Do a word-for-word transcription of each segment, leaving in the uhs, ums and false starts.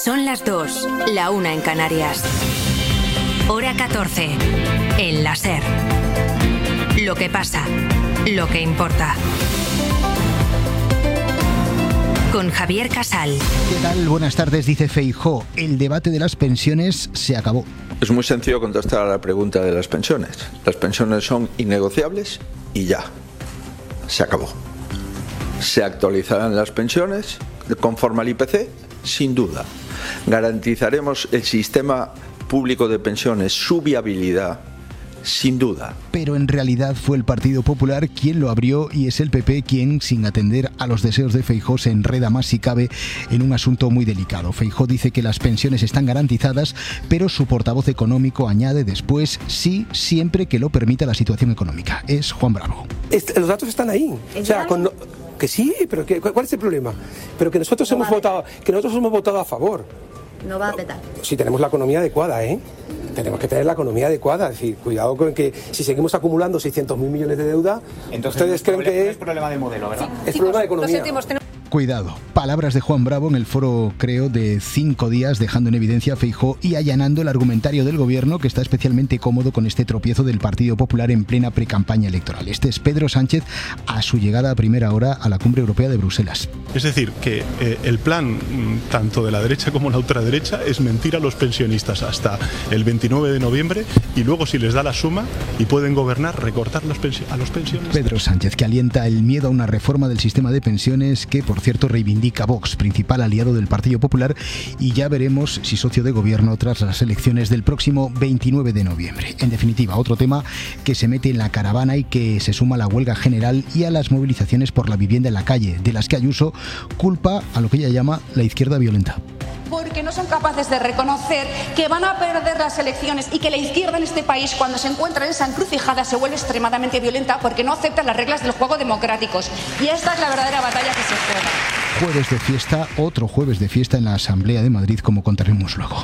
Son las dos, la una en Canarias. Hora catorce, en la SER. Lo que pasa, lo que importa. Con Javier Casal. ¿Qué tal? Buenas tardes, dice Feijóo. El debate de las pensiones se acabó. Es muy sencillo contestar a la pregunta de las pensiones. Las pensiones son innegociables y ya. Se acabó. ¿Se actualizarán las pensiones conforme al I P C? Sin duda. ¿Garantizaremos el sistema público de pensiones, su viabilidad? Sin duda. Pero en realidad fue el Partido Popular quien lo abrió y es el P P quien, sin atender a los deseos de Feijóo, se enreda más si cabe en un asunto muy delicado. Feijóo dice que las pensiones están garantizadas, pero su portavoz económico añade después sí, siempre que lo permita la situación económica. Es Juan Bravo. Este, los datos están ahí. O sea, con, que sí, pero que, ¿cuál es el problema? Pero que nosotros no hemos votado, que nosotros hemos votado a favor. No va a petar. Si tenemos la economía adecuada, ¿eh? Tenemos que tener la economía adecuada. Es decir, cuidado con que si seguimos acumulando seiscientos mil millones de deuda, entonces ustedes creen problema, que no es problema de modelo, ¿verdad? Sí, es problema de economía. Cuidado, palabras de Juan Bravo en el foro, creo, de cinco días, dejando en evidencia a Feijóo y allanando el argumentario del gobierno, que está especialmente cómodo con este tropiezo del Partido Popular en plena precampaña electoral. Este es Pedro Sánchez a su llegada a primera hora a la Cumbre Europea de Bruselas. Es decir, que eh, el plan tanto de la derecha como la ultraderecha es mentir a los pensionistas hasta el veintinueve de noviembre y luego, si les da la suma y pueden gobernar, recortar los pensio- a los pensionistas. Pedro Sánchez, que alienta el miedo a una reforma del sistema de pensiones que, por cierto, reivindica Vox, principal aliado del Partido Popular, y ya veremos si socio de gobierno tras las elecciones del próximo veintinueve de noviembre. En definitiva, otro tema que se mete en la caravana y que se suma a la huelga general y a las movilizaciones por la vivienda en la calle, de las que Ayuso culpa a lo que ella llama la izquierda violenta. Porque no son capaces de reconocer que van a perder las elecciones y que la izquierda en este país, cuando se encuentra en esa encrucijada, se vuelve extremadamente violenta porque no acepta las reglas del juego democráticos. Y esta es la verdadera batalla que se juega. Jueves de fiesta, otro jueves de fiesta en la Asamblea de Madrid, como contaremos luego.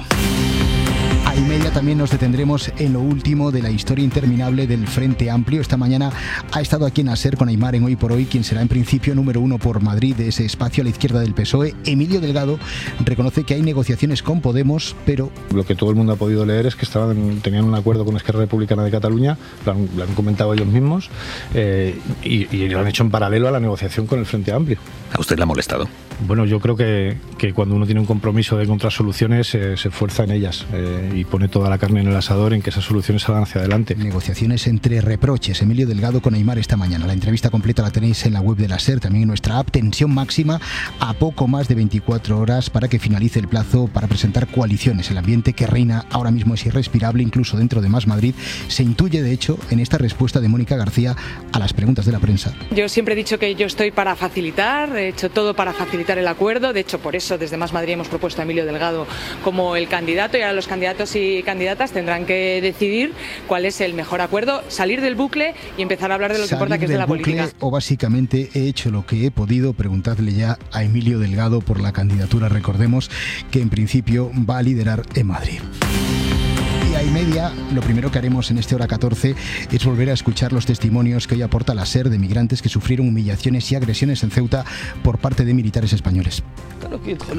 A y media también nos detendremos en lo último de la historia interminable del Frente Amplio. Esta mañana ha estado aquí en la SER con Aimar en Hoy por Hoy, quien será en principio número uno por Madrid de ese espacio a la izquierda del P S O E. Emilio Delgado reconoce que hay negociaciones con Podemos, pero... Lo que todo el mundo ha podido leer es que estaban, tenían un acuerdo con Esquerra Republicana de Cataluña, lo han, lo han comentado ellos mismos, eh, y, y lo han hecho en paralelo a la negociación con el Frente Amplio. ¿A usted le ha molestado? Bueno, yo creo que, que cuando uno tiene un compromiso de encontrar soluciones, eh, se esfuerza en ellas eh, y pone toda la carne en el asador en que esas soluciones salgan hacia adelante. Negociaciones entre reproches. Emilio Delgado con Aimar esta mañana. La entrevista completa la tenéis en la web de la SER, también en nuestra app. Tensión máxima a poco más de veinticuatro horas para que finalice el plazo para presentar coaliciones. El ambiente que reina ahora mismo es irrespirable, incluso dentro de Más Madrid. Se intuye, de hecho, en esta respuesta de Mónica García a las preguntas de la prensa. Yo siempre he dicho que yo estoy para facilitar, he hecho todo para facilitar el acuerdo. De hecho, por eso desde Más Madrid hemos propuesto a Emilio Delgado como el candidato, y ahora los candidatos y candidatas tendrán que decidir cuál es el mejor acuerdo, salir del bucle y empezar a hablar de lo que importa, que es de la política. O básicamente he hecho lo que he podido. Preguntadle ya a Emilio Delgado por la candidatura. Recordemos que en principio va a liderar en Madrid. Y media, lo primero que haremos en este hora catorce es volver a escuchar los testimonios que hoy aporta la SER de migrantes que sufrieron humillaciones y agresiones en Ceuta por parte de militares españoles. A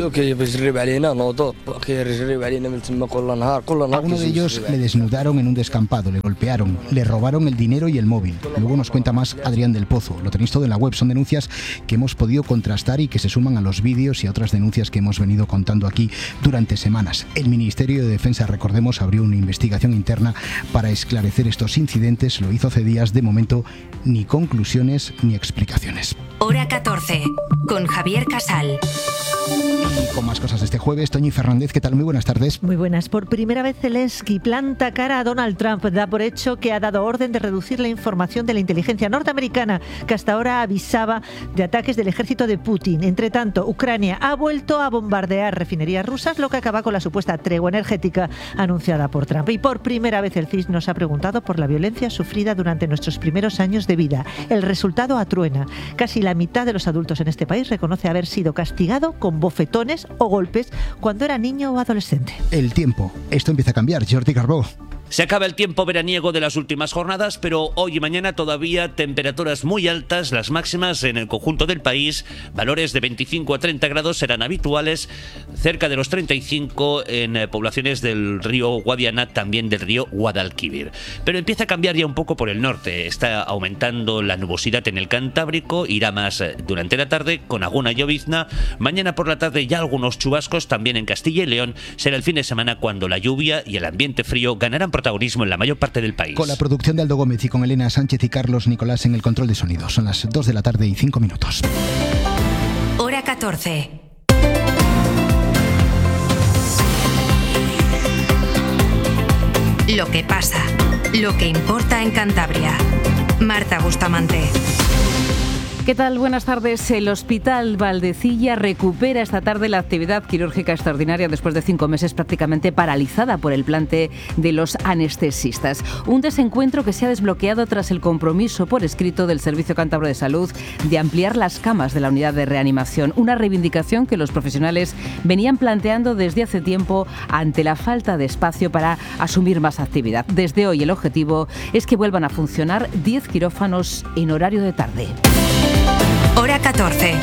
uno de ellos le desnudaron en un descampado, le golpearon, le robaron el dinero y el móvil. Luego nos cuenta más Adrián del Pozo. Lo tenéis todo en la web. Son denuncias que hemos podido contrastar y que se suman a los vídeos y a otras denuncias que hemos venido contando aquí durante semanas. El Ministerio de Defensa, recordemos, abrió un investigación interna para esclarecer estos incidentes. Lo hizo hace días. De momento, ni conclusiones ni explicaciones. Hora catorce, con Javier Casal. Y con más cosas de este jueves, Toñi Fernández, ¿qué tal? Muy buenas tardes. Muy buenas. Por primera vez Zelensky planta cara a Donald Trump. Da por hecho que ha dado orden de reducir la información de la inteligencia norteamericana, que hasta ahora avisaba de ataques del ejército de Putin. Entre tanto, Ucrania ha vuelto a bombardear refinerías rusas, lo que acaba con la supuesta tregua energética anunciada por Trump. Y por primera vez el C I S nos ha preguntado por la violencia sufrida durante nuestros primeros años de vida. El resultado atruena. Casi la mitad de los adultos en este país reconoce haber sido castigado con bofetones o golpes cuando era niño o adolescente. El tiempo. Esto empieza a cambiar. Jordi Carbó. Se acaba el tiempo veraniego de las últimas jornadas, pero hoy y mañana todavía temperaturas muy altas, las máximas en el conjunto del país, valores de veinticinco a treinta grados serán habituales, cerca de los treinta y cinco en poblaciones del río Guadiana, también del río Guadalquivir. Pero empieza a cambiar ya un poco por el norte, está aumentando la nubosidad en el Cantábrico, irá más durante la tarde con alguna llovizna, mañana por la tarde ya algunos chubascos también en Castilla y León, será el fin de semana cuando la lluvia y el ambiente frío ganarán protagonismo en la mayor parte del país. Con la producción de Aldo Gómez y con Elena Sánchez y Carlos Nicolás en el control de sonido. Son las dos de la tarde y cinco minutos. Hora catorce. Lo que pasa, lo que importa en Cantabria. Marta Bustamante. ¿Qué tal? Buenas tardes. El Hospital Valdecilla recupera esta tarde la actividad quirúrgica extraordinaria después de cinco meses prácticamente paralizada por el plante de los anestesistas. Un desencuentro que se ha desbloqueado tras el compromiso por escrito del Servicio Cántabro de Salud de ampliar las camas de la unidad de reanimación. Una reivindicación que los profesionales venían planteando desde hace tiempo ante la falta de espacio para asumir más actividad. Desde hoy el objetivo es que vuelvan a funcionar diez quirófanos en horario de tarde. Hora catorce.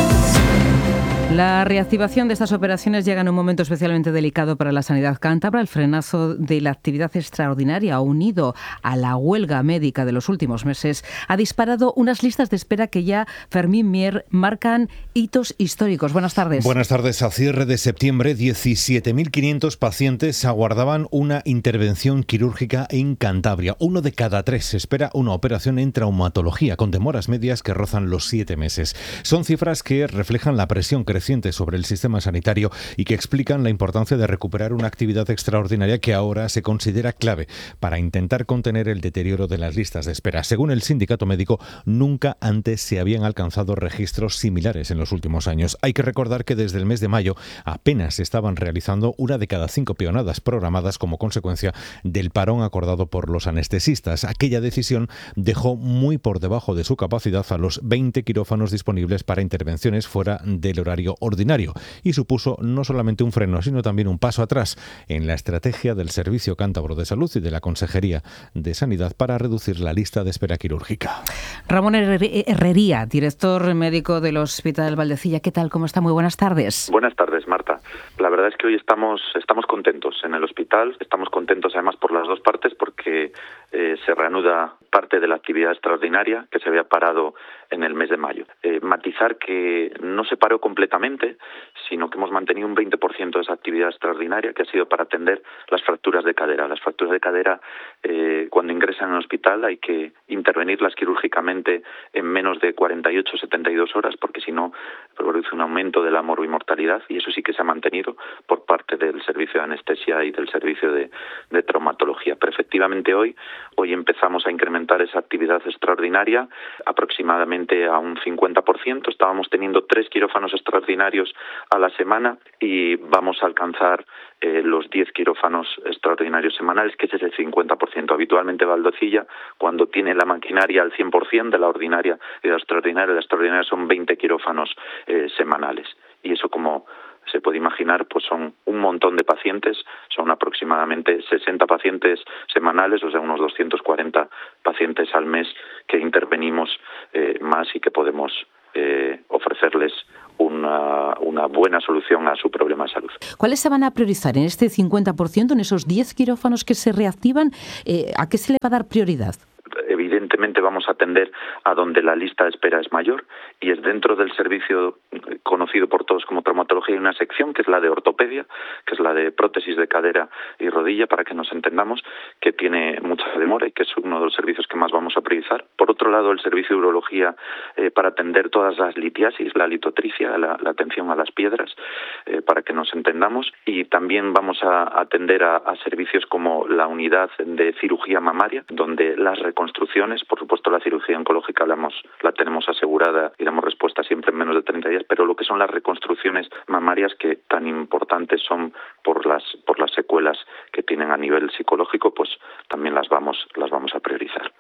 La reactivación de estas operaciones llega en un momento especialmente delicado para la sanidad cántabra. El frenazo de la actividad extraordinaria, unido a la huelga médica de los últimos meses, ha disparado unas listas de espera que ya, Fermín Mier, marcan hitos históricos. Buenas tardes. Buenas tardes. A cierre de septiembre, diecisiete mil quinientos pacientes aguardaban una intervención quirúrgica en Cantabria. Uno de cada tres espera una operación en traumatología, con demoras medias que rozan los siete meses. Son cifras que reflejan la presión creciente sobre el sistema sanitario y que explican la importancia de recuperar una actividad extraordinaria que ahora se considera clave para intentar contener el deterioro de las listas de espera. Según el sindicato médico, nunca antes se habían alcanzado registros similares en los últimos años. Hay que recordar que desde el mes de mayo apenas se estaban realizando una de cada cinco peonadas programadas como consecuencia del parón acordado por los anestesistas. Aquella decisión dejó muy por debajo de su capacidad a los veinte quirófanos disponibles para intervenciones fuera del horario ordinario y supuso no solamente un freno, sino también un paso atrás en la estrategia del Servicio Cántabro de Salud y de la Consejería de Sanidad para reducir la lista de espera quirúrgica. Ramón Herrería, director médico del Hospital Valdecilla. ¿Qué tal? ¿Cómo está? Muy buenas tardes. Buenas tardes, Marta. La verdad es que hoy estamos, estamos contentos en el hospital. Estamos contentos además por las dos partes porque eh, se reanuda parte de la actividad extraordinaria que se había parado en el mes de mayo. Eh, matizar que no se paró completamente, sino que hemos mantenido un veinte por ciento de esa actividad extraordinaria que ha sido para atender las fracturas de cadera. Las fracturas de cadera, eh, cuando ingresan al hospital hay que intervenirlas quirúrgicamente en menos de cuarenta y ocho a setenta y dos horas, porque si no produce un aumento de la morbimortalidad, y eso sí que se ha mantenido por parte del servicio de anestesia y del servicio de, de traumatología. Pero efectivamente hoy, hoy empezamos a incrementar esa actividad extraordinaria aproximadamente a un cincuenta por ciento. Estábamos teniendo tres quirófanos extraordinarios a la semana y vamos a alcanzar eh, los diez quirófanos extraordinarios semanales, que ese es el cincuenta por ciento. Habitualmente Valdecilla, cuando tiene la maquinaria al cien por ciento de la ordinaria y de la extraordinaria, la extraordinaria son veinte quirófanos eh, semanales. Y eso, como se puede imaginar, pues son un montón de pacientes, son aproximadamente sesenta pacientes semanales, o sea, unos doscientos cuarenta pacientes al mes que intervenimos eh, más y que podemos eh, ofrecerles una, una buena solución a su problema de salud. ¿Cuáles se van a priorizar en este cincuenta por ciento, en esos diez quirófanos que se reactivan? Eh, ¿A qué se le va a dar prioridad? Evidentemente vamos a atender a donde la lista de espera es mayor, y es dentro del servicio conocido por todos como traumatología. Hay una sección que es la de ortopedia, que es la de prótesis de cadera y rodilla, para que nos entendamos, que tiene mucha demora y que es uno de los servicios que más vamos a priorizar. Por otro lado, el servicio de urología eh, para atender todas las litiasis, la litotricia, la, la atención a las piedras, eh, para que nos entendamos. Y también vamos a atender a, a servicios como la unidad de cirugía mamaria, donde las reconstrucciones, por supuesto la cirugía oncológica la, hemos, la tenemos asegurada y damos respuesta siempre en menos de treinta días, pero lo que son las reconstrucciones mamarias, que tan importantes son por las por las secuelas que tienen a nivel psicológico, pues también las vamos las vamos a priorizar.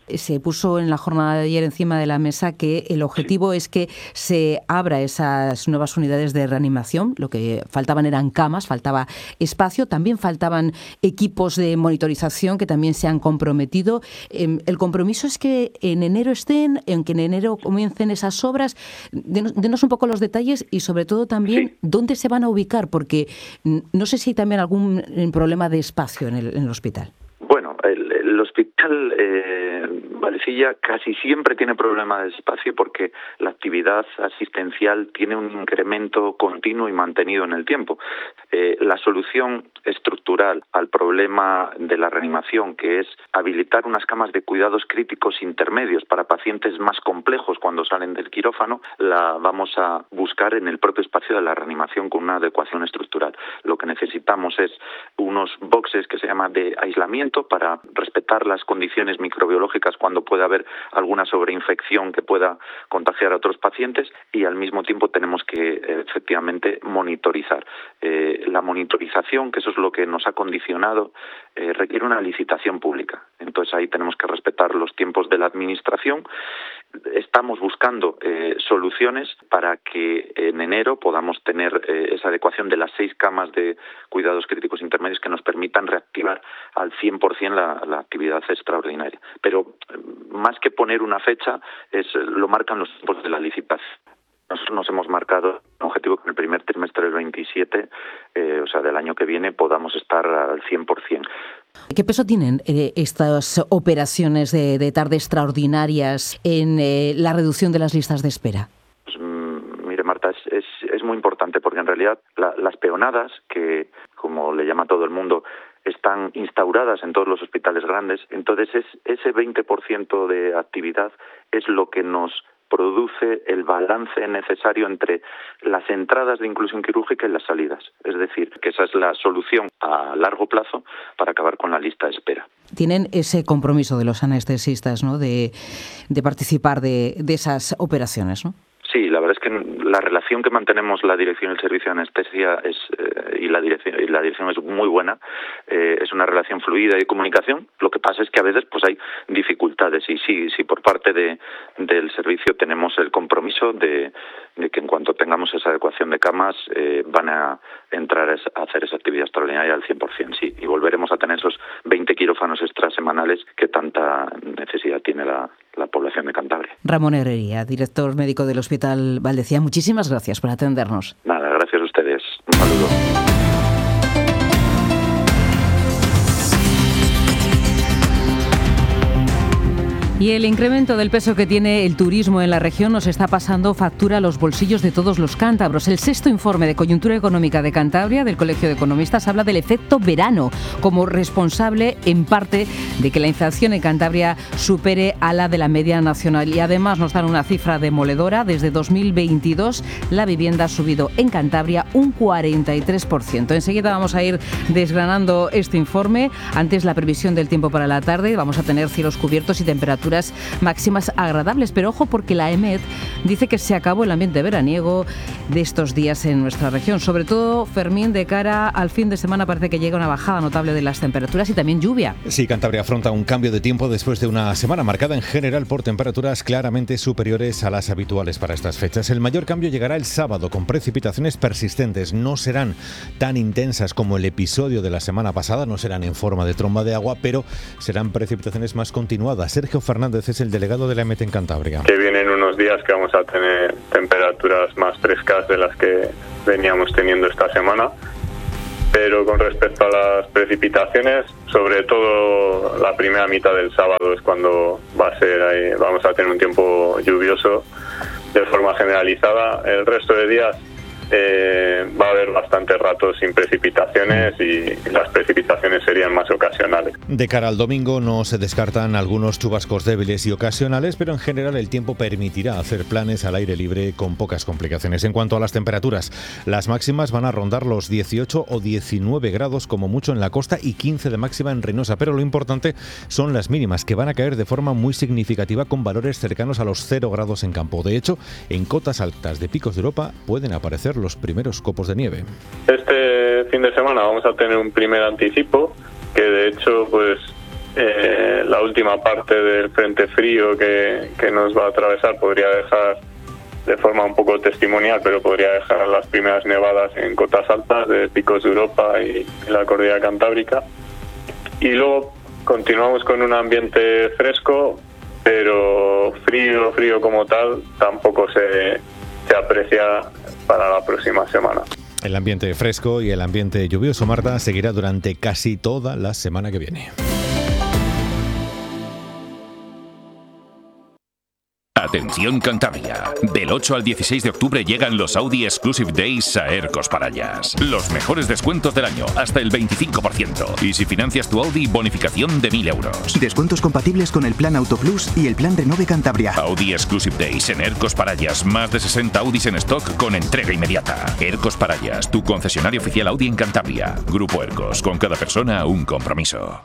Se puso en la jornada de ayer encima de la mesa que el objetivo sí. es que se abra esas nuevas unidades de reanimación. Lo que faltaban eran camas, faltaba espacio, también faltaban equipos de monitorización que también se han comprometido. El compromiso es que en enero estén, en que en enero comiencen esas obras. Denos un poco los detalles y sobre todo también sí. dónde se van a ubicar, porque no sé si hay también algún problema de espacio en el, en el hospital. Bueno, el, el hospital eh, Valdecilla casi siempre tiene problemas de espacio porque la actividad asistencial tiene un incremento continuo y mantenido en el tiempo. Eh, la solución estructural al problema de la reanimación, que es habilitar unas camas de cuidados críticos intermedios para pacientes más complejos cuando salen del quirófano, la vamos a buscar en el propio espacio de la reanimación con una adecuación estructural. Lo que necesitamos es unos boxes que se llaman de aislamiento para respetar las condiciones microbiológicas cuando pueda haber alguna sobreinfección que pueda contagiar a otros pacientes, y al mismo tiempo tenemos que eh, efectivamente monitorizar. Eh, la monitorización, que eso es lo que nos ha condicionado, eh, requiere una licitación pública. Entonces ahí tenemos que respetar los tiempos de la administración. Estamos buscando eh, soluciones para que en enero podamos tener eh, esa adecuación de las seis camas de cuidados críticos intermedios que nos permitan reactivar al cien por ciento la, la actividad extraordinaria. Pero eh, más que poner una fecha, es lo marcan los tiempos de la licitación. Nosotros nos hemos marcado un objetivo que en el primer trimestre del veintisiete, eh, o sea, del año que viene, podamos estar al cien por ciento. ¿Qué peso tienen eh, estas operaciones de, de tarde extraordinarias en eh, la reducción de las listas de espera? Pues, mmm, mire, Marta, es, es, es muy importante porque en realidad la, las peonadas, que como le llama todo el mundo, están instauradas en todos los hospitales grandes, entonces es, ese veinte por ciento de actividad es lo que nos produce el balance necesario entre las entradas de inclusión quirúrgica y las salidas. Es decir, que esa es la solución a largo plazo para acabar con la lista de espera. Tienen ese compromiso de los anestesistas, ¿no?, de, de participar de, de esas operaciones, ¿no? Sí, la verdad es que la relación que mantenemos la dirección y el servicio de anestesia es eh, y la dirección y la dirección es muy buena. Eh, es una relación fluida y de comunicación. Lo que pasa es que a veces pues hay dificultades y sí, sí por parte de del servicio tenemos el compromiso de, de que en cuanto tengamos esa adecuación de camas eh, van a entrar a hacer esa actividad extraordinaria al cien por ciento, sí, y volveremos a tener esos veinte quirófanos extra semanales que tanta necesidad tiene la la población de Cantabria. Ramón Herrería, director médico del Hospital Valdecilla, muchísimas gracias por atendernos. Nada, gracias a ustedes. Un saludo. Y el incremento del peso que tiene el turismo en la región nos está pasando factura a los bolsillos de todos los cántabros. El sexto informe de coyuntura económica de Cantabria del Colegio de Economistas habla del efecto verano como responsable en parte de que la inflación en Cantabria supere a la de la media nacional. Y además nos dan una cifra demoledora. Desde dos mil veintidós la vivienda ha subido en Cantabria un cuarenta y tres por ciento. Enseguida vamos a ir desgranando este informe. Antes la previsión del tiempo para la tarde. Vamos a tener cielos cubiertos y temperaturas máximas agradables, pero ojo porque la EMET dice que se acabó el ambiente veraniego de estos días en nuestra región. Sobre todo, Fermín, de cara al fin de semana parece que llega una bajada notable de las temperaturas y también lluvia. Sí, Cantabria afronta un cambio de tiempo después de una semana marcada en general por temperaturas claramente superiores a las habituales para estas fechas. El mayor cambio llegará el sábado con precipitaciones persistentes. No serán tan intensas como el episodio de la semana pasada, no serán en forma de tromba de agua, pero serán precipitaciones más continuadas. Sergio Fernández es el delegado de la EMET en Cantabria. Que vienen unos días que vamos a tener temperaturas más frescas de las que veníamos teniendo esta semana, pero con respecto a las precipitaciones, sobre todo la primera mitad del sábado es cuando va a ser ahí, vamos a tener un tiempo lluvioso de forma generalizada. El resto de días Eh, va a haber bastantes ratos sin precipitaciones y las precipitaciones serían más ocasionales. De cara al domingo no se descartan algunos chubascos débiles y ocasionales, pero en general el tiempo permitirá hacer planes al aire libre con pocas complicaciones. En cuanto a las temperaturas, las máximas van a rondar los dieciocho o diecinueve grados como mucho en la costa y quince de máxima en Reynosa, pero lo importante son las mínimas, que van a caer de forma muy significativa con valores cercanos a los cero grados en campo. De hecho, en cotas altas de picos de Europa pueden aparecer los primeros copos de nieve. Este fin de semana vamos a tener un primer anticipo que de hecho pues eh, la última parte del frente frío que, que nos va a atravesar podría dejar, de forma un poco testimonial, pero podría dejar las primeras nevadas en cotas altas de picos de Europa y, y la cordillera cantábrica. Y luego continuamos con un ambiente fresco, pero frío, frío como tal, tampoco se, se aprecia para la próxima semana. El ambiente fresco y el ambiente lluvioso, Marta, seguirá durante casi toda la semana que viene. Atención Cantabria, del ocho al dieciséis de octubre llegan los Audi Exclusive Days a Ercos Parallas. Los mejores descuentos del año, hasta el veinticinco por ciento. Y si financias tu Audi, bonificación de mil euros. Descuentos compatibles con el plan Auto Plus y el plan Renove Cantabria. Audi Exclusive Days en Ercos Parallas. Más de sesenta Audis en stock con entrega inmediata. Ercos Parallas, tu concesionario oficial Audi en Cantabria. Grupo Ercos, con cada persona un compromiso.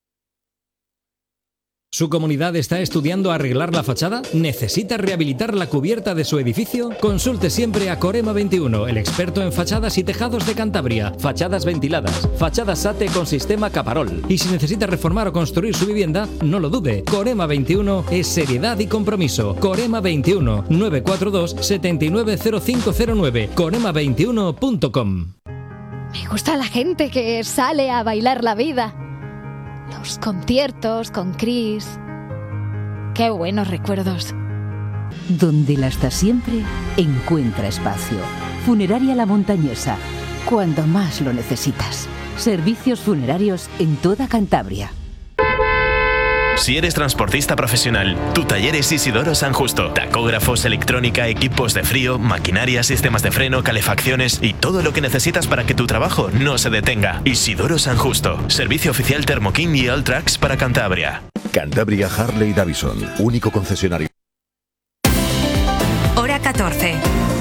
¿Su comunidad está estudiando arreglar la fachada? ¿Necesita rehabilitar la cubierta de su edificio? Consulte siempre a Corema veintiuno, el experto en fachadas y tejados de Cantabria. Fachadas ventiladas, fachadas SATE con sistema Caparol. Y si necesita reformar o construir su vivienda, no lo dude. Corema veintiuno es seriedad y compromiso. Corema veintiuno, nueve cuatro dos, siete nueve cero cinco cero nueve. corema veintiuno punto com. Me gusta la gente que sale a bailar la vida. Los conciertos con Chris. Qué buenos recuerdos. Donde la está siempre, encuentra espacio. Funeraria La Montañesa. Cuando más lo necesitas. Servicios funerarios en toda Cantabria. Si eres transportista profesional, tu taller es Isidoro San Justo. Tacógrafos, electrónica, equipos de frío, maquinaria, sistemas de freno, calefacciones y todo lo que necesitas para que tu trabajo no se detenga. Isidoro San Justo. Servicio oficial Thermokin y Alltrax para Cantabria. Cantabria Harley Davidson. Único concesionario. Hora catorce.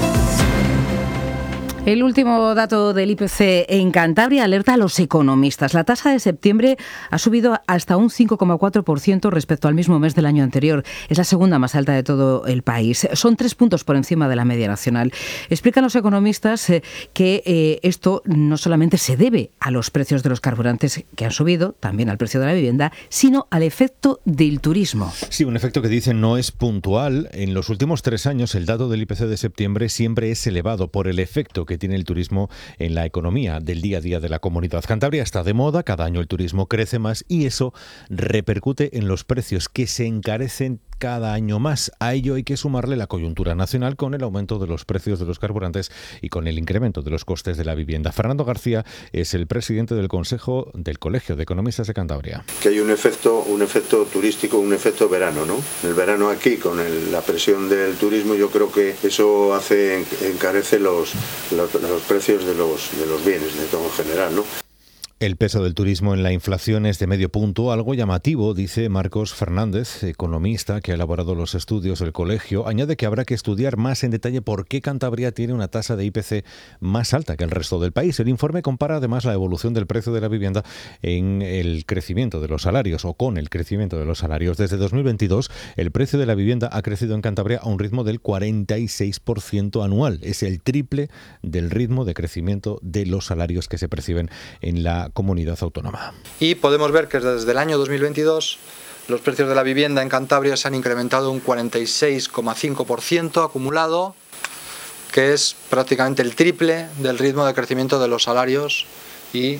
El último dato del I P C en Cantabria alerta a los economistas. La tasa de septiembre ha subido hasta un cinco coma cuatro por ciento respecto al mismo mes del año anterior. Es la segunda más alta de todo el país. Son tres puntos por encima de la media nacional. Explican los economistas eh, que eh, esto no solamente se debe a los precios de los carburantes que han subido, también al precio de la vivienda, sino al efecto del turismo. Sí, un efecto que dicen no es puntual. En los últimos tres años el dato del I P C de septiembre siempre es elevado por el efecto que que tiene el turismo en la economía del día a día de la comunidad. Cantabria está de moda, cada año el turismo crece más y eso repercute en los precios que se encarecen cada año más. A ello hay que sumarle la coyuntura nacional con el aumento de los precios de los carburantes y con el incremento de los costes de la vivienda. Fernando García es el presidente del Consejo del Colegio de Economistas de Cantabria. Que hay un efecto, un efecto turístico, un efecto verano, ¿no? El verano aquí, con el, la presión del turismo, yo creo que eso hace encarece los, los, los precios de los, de los bienes, de todo en general, ¿no? El peso del turismo en la inflación es de medio punto, algo llamativo, dice Marcos Fernández, economista que ha elaborado los estudios del colegio. Añade que habrá que estudiar más en detalle por qué Cantabria tiene una tasa de I P C más alta que el resto del país. El informe compara además la evolución del precio de la vivienda en el crecimiento de los salarios o con el crecimiento de los salarios. Desde dos mil veintidós, el precio de la vivienda ha crecido en Cantabria a un ritmo del cuarenta y seis por ciento anual. Es el triple del ritmo de crecimiento de los salarios que se perciben en la comunidad autónoma. Y podemos ver que desde el año dos mil veintidós los precios de la vivienda en Cantabria se han incrementado un cuarenta y seis coma cinco por ciento acumulado, que es prácticamente el triple del ritmo de crecimiento de los salarios y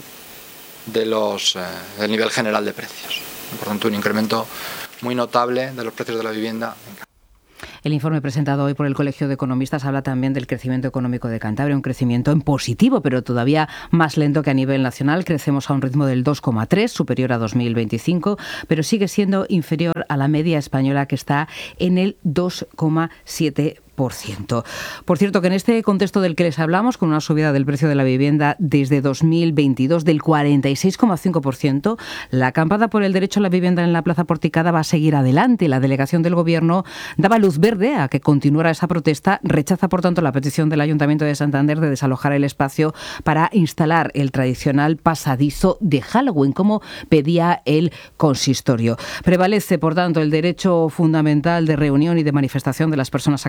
de los, eh, del nivel general de precios. Por tanto, un incremento muy notable de los precios de la vivienda en Cantabria. El informe presentado hoy por el Colegio de Economistas habla también del crecimiento económico de Cantabria, un crecimiento en positivo, pero todavía más lento que a nivel nacional. Crecemos a un ritmo del dos coma tres, superior a dos mil veinticinco, pero sigue siendo inferior a la media española, que está en el dos coma siete por ciento. Por cierto, que en este contexto del que les hablamos, con una subida del precio de la vivienda desde dos mil veintidós del cuarenta y seis coma cinco por ciento, la acampada por el derecho a la vivienda en la Plaza Porticada va a seguir adelante. La delegación del Gobierno daba luz verde a que continuara esa protesta. Rechaza, por tanto, la petición del Ayuntamiento de Santander de desalojar el espacio para instalar el tradicional pasadizo de Halloween, como pedía el consistorio. Prevalece, por tanto, el derecho fundamental de reunión y de manifestación de las personas acampadas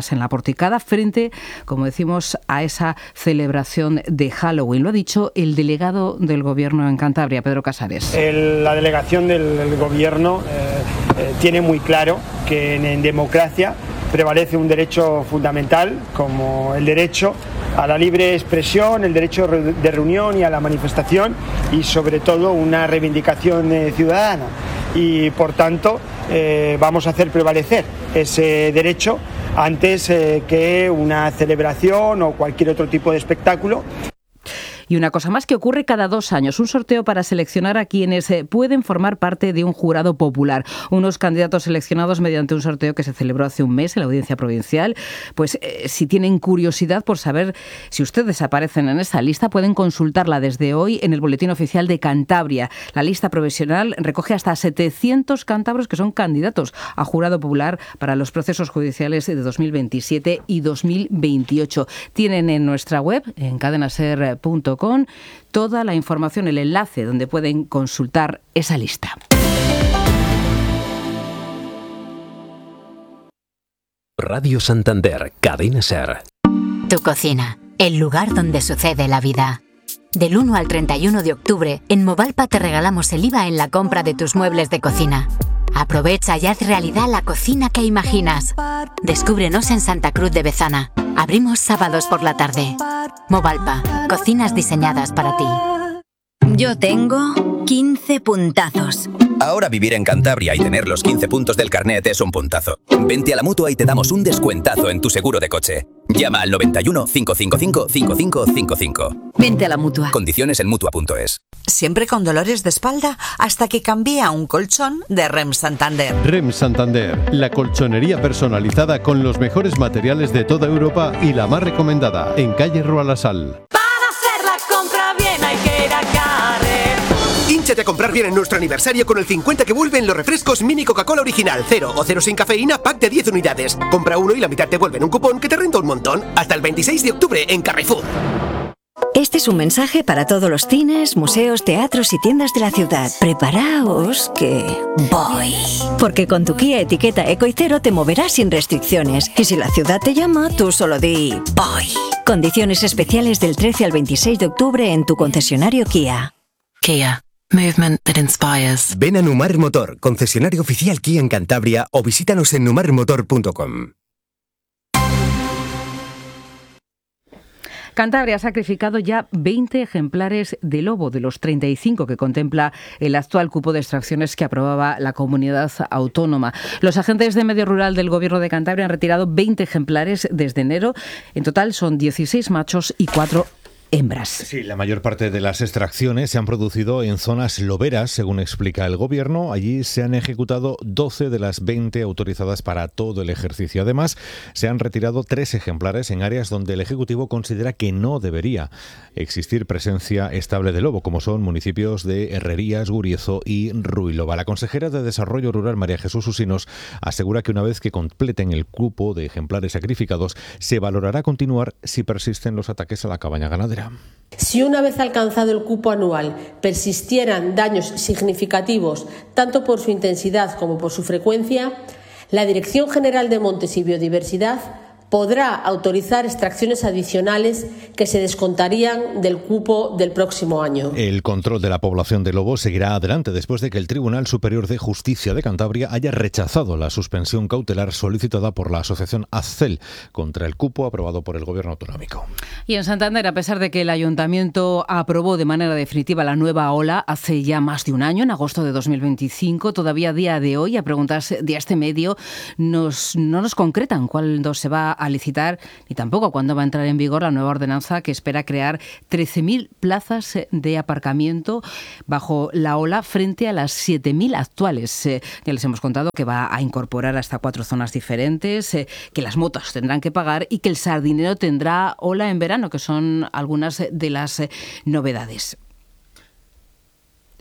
en la Porticada, frente, como decimos, a esa celebración de Halloween. Lo ha dicho el delegado del Gobierno en Cantabria, Pedro Casares. El, la delegación del, del Gobierno eh, eh, tiene muy claro que en, en democracia prevalece un derecho fundamental como el derecho a la libre expresión, el derecho de reunión y a la manifestación, y sobre todo una reivindicación eh, ciudadana. Y por tanto eh, vamos a hacer prevalecer ese derecho antes eh, que una celebración o cualquier otro tipo de espectáculo. Y una cosa más que ocurre cada dos años, un sorteo para seleccionar a quienes pueden formar parte de un jurado popular. Unos candidatos seleccionados mediante un sorteo que se celebró hace un mes en la Audiencia Provincial. Pues eh, si tienen curiosidad por saber si ustedes aparecen en esa lista, pueden consultarla desde hoy en el Boletín Oficial de Cantabria. La lista provisional recoge hasta setecientos cántabros que son candidatos a jurado popular para los procesos judiciales de dos mil veintisiete y dos mil veintiocho. Tienen en nuestra web, en cadenaser punto com, con toda la información, el enlace donde pueden consultar esa lista. Radio Santander, Cadena Ser. Tu cocina, el lugar donde sucede la vida. Del uno al treinta y uno de octubre, en Movalpa te regalamos el I V A en la compra de tus muebles de cocina. Aprovecha y haz realidad la cocina que imaginas. Descúbrenos en Santa Cruz de Bezana. Abrimos sábados por la tarde. Movalpa, cocinas diseñadas para ti. Yo tengo quince puntazos. Ahora vivir en Cantabria y tener los quince puntos del carnet es un puntazo. Vente a la Mutua y te damos un descuentazo en tu seguro de coche. Llama al noventa y uno, cinco cinco cinco, cinco cinco cinco cinco. Vente a la Mutua. Condiciones en Mutua punto es. Siempre con dolores de espalda hasta que cambié a un colchón de REM Santander. REM Santander, la colchonería personalizada con los mejores materiales de toda Europa y la más recomendada, en calle Roalasal. Para hacer la compra bien hay que ir a Carrer. Hínchate a comprar bien en nuestro aniversario con el cincuenta que vuelven los refrescos Mini Coca-Cola Original, cero o cero sin cafeína, pack de diez unidades. Compra uno y la mitad te vuelven un cupón que te renta un montón. Hasta el veintiséis de octubre en Carrefour. Este es un mensaje para todos los cines, museos, teatros y tiendas de la ciudad. Preparaos que voy. Porque con tu Kia etiqueta Eco y Cero te moverás sin restricciones. Y si la ciudad te llama, tú solo di voy. Condiciones especiales del trece al veintiséis de octubre en tu concesionario Kia. Kia. Movement that inspires. Ven a Numar Motor, concesionario oficial Kia en Cantabria, o visítanos en numar motor punto com. Cantabria ha sacrificado ya veinte ejemplares de lobo de los treinta y cinco que contempla el actual cupo de extracciones que aprobaba la comunidad autónoma. Los agentes de medio rural del Gobierno de Cantabria han retirado veinte ejemplares desde enero. En total son dieciséis machos y cuatro hembras. Sí, la mayor parte de las extracciones se han producido en zonas loberas, según explica el Gobierno. Allí se han ejecutado doce de las veinte autorizadas para todo el ejercicio. Además, se han retirado tres ejemplares en áreas donde el Ejecutivo considera que no debería existir presencia estable de lobo, como son municipios de Herrerías, Guriezo y Ruilova. La consejera de Desarrollo Rural, María Jesús Usinos, asegura que una vez que completen el cupo de ejemplares sacrificados, se valorará continuar si persisten los ataques a la cabaña ganadera. Si una vez alcanzado el cupo anual persistieran daños significativos, tanto por su intensidad como por su frecuencia, la Dirección General de Montes y Biodiversidad podrá autorizar extracciones adicionales que se descontarían del cupo del próximo año. El control de la población de lobos seguirá adelante después de que el Tribunal Superior de Justicia de Cantabria haya rechazado la suspensión cautelar solicitada por la asociación AZCEL contra el cupo aprobado por el Gobierno autonómico. Y en Santander, a pesar de que el Ayuntamiento aprobó de manera definitiva la nueva ola hace ya más de un año, en agosto de dos mil veinticinco, todavía a día de hoy, a preguntas de este medio, nos, no nos concretan cuándo se va a licitar ni tampoco cuándo va a entrar en vigor la nueva ordenanza que espera crear trece mil plazas de aparcamiento bajo la ola frente a las siete mil actuales. Eh, ya les hemos contado que va a incorporar hasta cuatro zonas diferentes, eh, que las motos tendrán que pagar y que el Sardinero tendrá ola en verano, que son algunas de las eh, novedades.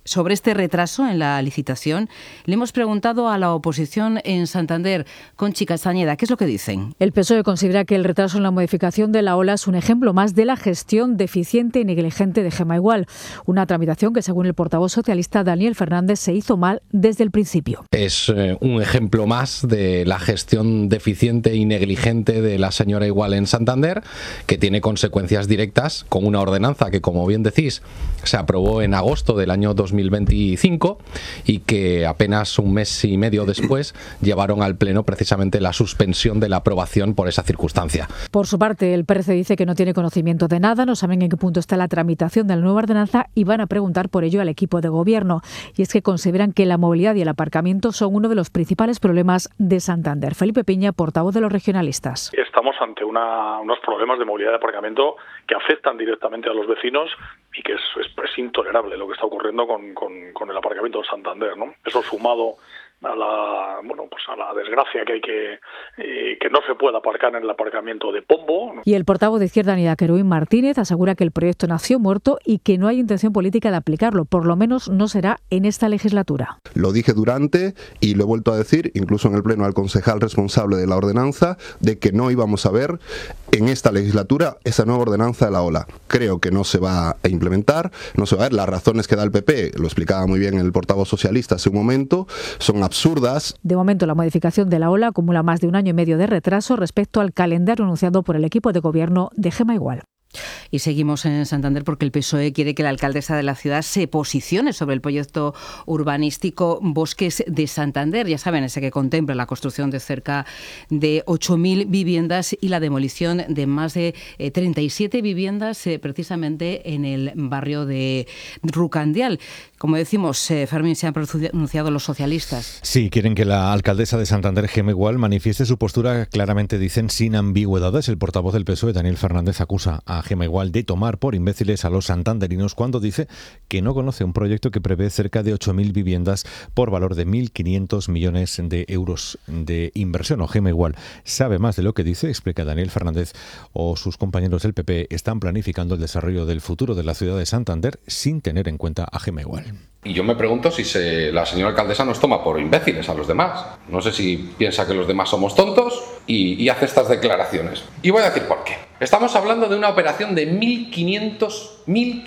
sobre este retraso en la licitación, le hemos preguntado a la oposición en Santander. Conchi Castañeda, ¿qué es lo que dicen? El P S O E considera que el retraso en la modificación de la O L A es un ejemplo más de la gestión deficiente y negligente de Gema Igual. Una tramitación que, según el portavoz socialista Daniel Fernández, se hizo mal desde el principio. Es eh, un ejemplo más de la gestión deficiente y negligente de la señora Igual en Santander, que tiene consecuencias directas con una ordenanza que, como bien decís, se aprobó en agosto del año dos mil veinticinco y que apenas un mes y medio después llevaron al Pleno precisamente la suspensión de la aprobación por esa circunstancia. Por su parte, el P R C dice que no tiene conocimiento de nada, no saben en qué punto está la tramitación de la nueva ordenanza y van a preguntar por ello al equipo de gobierno. Y es que consideran que la movilidad y el aparcamiento son uno de los principales problemas de Santander. Felipe Piña, portavoz de los regionalistas. Estamos ante una, unos problemas de movilidad y aparcamiento que afectan directamente a los vecinos y que es, es, es intolerable lo que está ocurriendo con, con, con el aparcamiento de Santander, ¿no? Eso sumado a la bueno pues a la desgracia que hay que eh, que no se pueda aparcar en el aparcamiento de Pombo. Y el portavoz de Izquierda Unida, Querubín Martínez, asegura que el proyecto nació muerto y que no hay intención política de aplicarlo, por lo menos no será en esta legislatura. Lo dije durante y lo he vuelto a decir, incluso en el pleno al concejal responsable de la ordenanza, de que no íbamos a ver en esta legislatura esa nueva ordenanza de la O L A. Creo que no se va a implementar, no se va a ver. Las razones que da el P P, lo explicaba muy bien el portavoz socialista hace un momento, son absurdas. De momento, la modificación de la O L A acumula más de un año y medio de retraso respecto al calendario anunciado por el equipo de gobierno de Gema Igual. Y seguimos en Santander porque el P S O E quiere que la alcaldesa de la ciudad se posicione sobre el proyecto urbanístico Bosques de Santander. Ya saben, ese que contempla la construcción de cerca de ocho mil viviendas y la demolición de más de eh, treinta y siete viviendas eh, precisamente en el barrio de Rucandial. Como decimos, eh, Fermín, se han pronunciado los socialistas. Sí, quieren que la alcaldesa de Santander, Gema Igual, manifieste su postura, claramente dicen, sin ambigüedades. El portavoz del P S O E, Daniel Fernández, acusa a Gema Igual de tomar por imbéciles a los santanderinos cuando dice que no conoce un proyecto que prevé cerca de ocho mil viviendas por valor de mil quinientos millones de euros de inversión. O Gema Igual sabe más de lo que dice, explica Daniel Fernández, o sus compañeros del P P están planificando el desarrollo del futuro de la ciudad de Santander sin tener en cuenta a Gema Igual. Y yo me pregunto si se, la señora alcaldesa nos toma por imbéciles a los demás. No sé si piensa que los demás somos tontos y, y hace estas declaraciones. Y voy a decir por qué. Estamos hablando de una operación de mil quinientos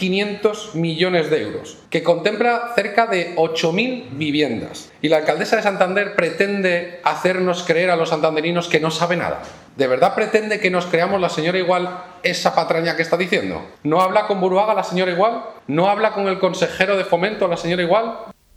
millones de euros, que contempla cerca de ocho mil viviendas. Y la alcaldesa de Santander pretende hacernos creer a los santanderinos que no sabe nada. ¿De verdad pretende que nos creamos la señora Igual esa patraña que está diciendo? ¿No habla con Buruaga la señora Igual? ¿No habla con el consejero de Fomento la señora Igual?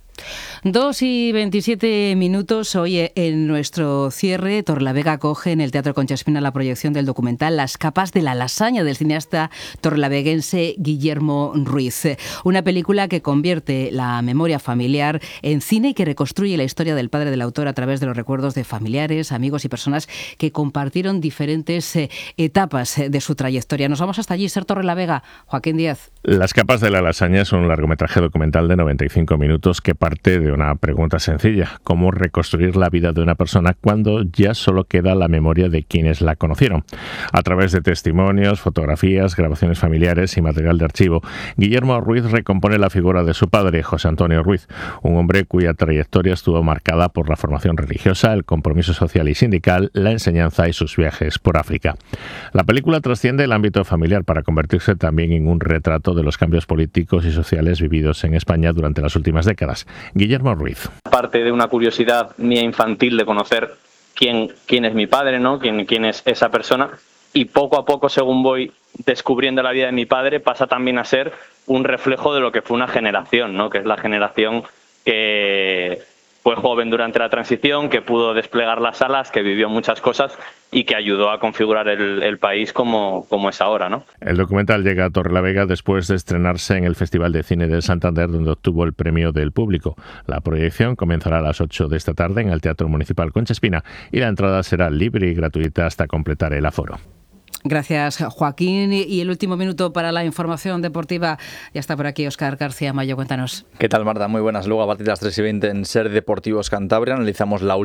Dos y veintisiete minutos. Hoy en nuestro cierre, Torrelavega acoge en el Teatro Concha Espina la proyección del documental Las capas de la lasaña del cineasta torrelaveguense Guillermo Ruiz. Una película que convierte la memoria familiar en cine y que reconstruye la historia del padre del autor a través de los recuerdos de familiares, amigos y personas que compartieron diferentes eh, etapas de su trayectoria. Nos vamos hasta allí, Ser Torrelavega. Joaquín Díaz. Las capas de la lasaña es un largometraje documental de noventa y cinco minutos que parte de una pregunta sencilla: ¿cómo reconstruir la vida de una persona cuando ya solo queda la memoria de quienes la conocieron? A través de testimonios, fotografías, grabaciones familiares y material de archivo, Guillermo Ruiz recompone la figura de su padre, José Antonio Ruiz, un hombre cuya trayectoria estuvo marcada por la formación religiosa, el compromiso social y sindical, la enseñanza y sus viajes por África. La película trasciende el ámbito familiar para convertirse también en un retrato de los cambios políticos y sociales vividos en España durante las últimas décadas. Guillermo Ruiz. Aparte de una curiosidad mía infantil de conocer quién, quién es mi padre, ¿no? quién, quién es esa persona, y poco a poco, según voy descubriendo la vida de mi padre, pasa también a ser un reflejo de lo que fue una generación, ¿no? Que es la generación que fue joven durante la transición, que pudo desplegar las alas, que vivió muchas cosas y que ayudó a configurar el, el país como, como es ahora, ¿no? El documental llega a Torrelavega después de estrenarse en el Festival de Cine de Santander, donde obtuvo el premio del público. La proyección comenzará a las ocho de esta tarde en el Teatro Municipal Concha Espina y la entrada será libre y gratuita hasta completar el aforo. Gracias, Joaquín. Y el último minuto para la información deportiva. Ya está por aquí Óscar García Mayo. Cuéntanos. ¿Qué tal, Marta? Muy buenas. Luego, a partir de las tres y veinte en Ser Deportivos Cantabria, analizamos la